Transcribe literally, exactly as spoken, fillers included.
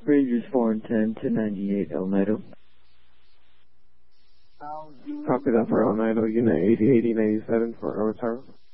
Rangers four and ten, two ninety-eight, El Nido. Copy that for El Nido, Unit eighty eighty ninety-seven for Owataro.